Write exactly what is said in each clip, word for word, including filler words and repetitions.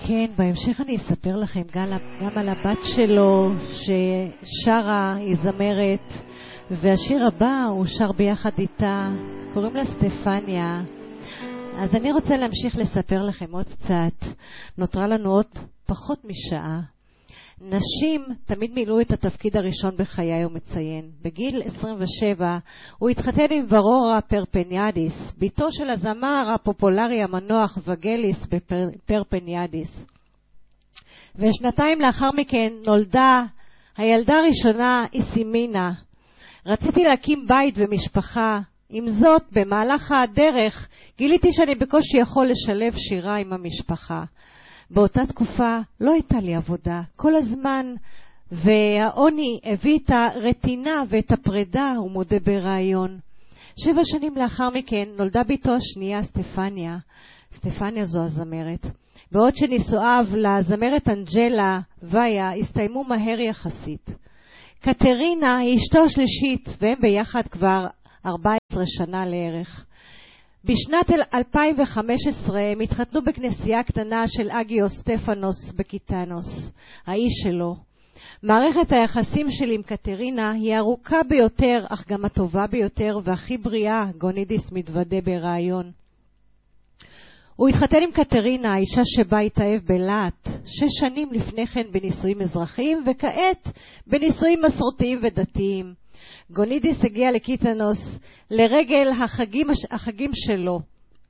כן, בהמשך אני אספר לכם גם, גם על הבת שלו ששרה, היא זמרת, והשיר הבא הוא שר ביחד איתה, קוראים לה סטפניה. אז אני רוצה להמשיך לספר לכם עוד קצת. נותרה לנו עוד פחות משעה. נשים תמיד מילאו את התפקיד הראשון בחיי, הוא מציין. בגיל עשרים ושבע הוא התחתן עם ורורה פרפניאדיס, ביתו של הזמר הפופולרי המנוח וגליס בפרפניאדיס. ושנתיים לאחר מכן נולדה הילדה הראשונה, איסימינה. רציתי להקים בית ומשפחה. עם זאת, במהלך הדרך גיליתי שאני בקושי יכול לשלב שירה עם המשפחה. באותה תקופה לא הייתה לי עבודה. כל הזמן, והעוני הביא את הרטינה ואת הפרידה, הוא מודה ברעיון. שבע שנים לאחר מכן נולדה ביתו השנייה, סטפניה. סטפניה זו הזמרת. בעוד שנישואיו לזמרת אנג'לה ויה הסתיימו מהר יחסית. קטרינה היא אשתו השלישית, והם ביחד כבר ארבע עשרה שנה לערך. בשנת אלפיים וחמש עשרה הם התחתנו בכנסייה קטנה של אגיו סטפנוס בקיטנוס, האיש שלו. מערכת היחסים שלי עם קטרינה היא ארוכה ביותר, אך גם הטובה ביותר והכי בריאה, גונידיס מתוודה ברעיון. הוא התחתן עם קטרינה, האישה שבה התאהב בלהט, שש שנים לפני כן בנישואים אזרחיים, וכעת בנישואים מסורתיים ודתיים. גונידיס הגיע לקיטנוס לרגל החגים, החגים שלו.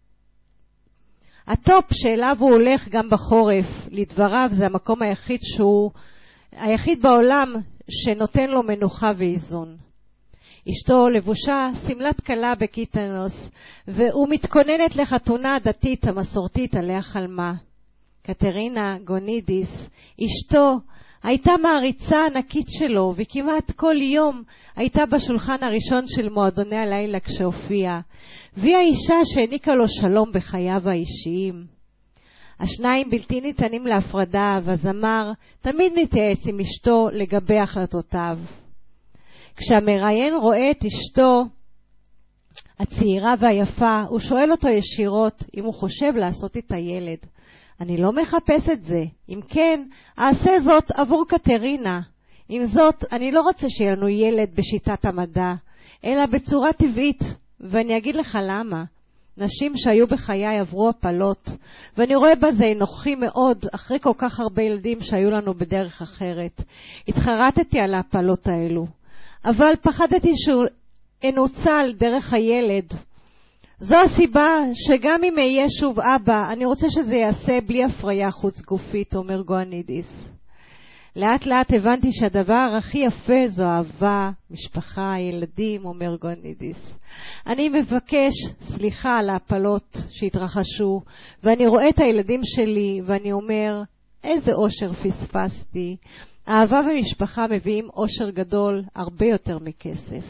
הטופ שאליו הוא הולך גם בחורף, לדבריו זה המקום היחיד שהוא, היחיד בעולם שנותן לו מנוחה ואיזון. אשתו לבושה סמלת כלה בקיטנוס, והוא מתכוננת לחתונה הדתית המסורתית עליה חלמה. קטרינה גונידיס, אשתו, הייתה מעריצה ענקית שלו, וכמעט כל יום הייתה בשולחן הראשון של מועדוני הלילה כשהופיעה, והיא האישה שהעניקה לו שלום בחייו האישיים. השניים בלתי ניתנים להפרדה, והזמר תמיד מתייעץ עם אשתו לגבי החלטותיו. כשהמראיין רואה את אשתו הצעירה והיפה, הוא שואל אותו ישירות אם הוא חושב לעשות את הילד. אני לא מחפש את זה. אם כן, אעשה זאת עבור קטרינה. עם זאת, אני לא רוצה שיהיה לנו ילד בשיטת המדע, אלא בצורה טבעית, ואני אגיד לך למה. נשים שהיו בחיי עברו הפלות, ואני רואה בזה נוחי מאוד אחרי כל כך הרבה ילדים שהיו לנו בדרך אחרת. התחרטתי על ההפלות האלו, אבל פחדתי שהוא אנוצל דרך הילד. זו הסיבה שגם אם אהיה שוב אבא, אני רוצה שזה יעשה בלי הפריה חוץ גופית, אומר גונידיס. לאט לאט הבנתי שהדבר הכי יפה זו אהבה, משפחה, ילדים, אומר גונידיס. אני מבקש סליחה על ההפלות שהתרחשו, ואני רואה את הילדים שלי ואני אומר, איזה אושר פספסתי. אהבה ומשפחה מביאים אושר גדול הרבה יותר מכסף.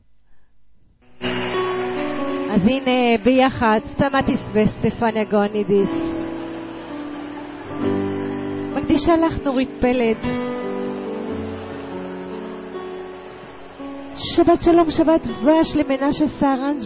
אז הנה ביחד, סטמטיס וסטפניה גונידיס. מקדישה לך נורית פלד. שבת שלום, שבת דבש למנשה סהרן.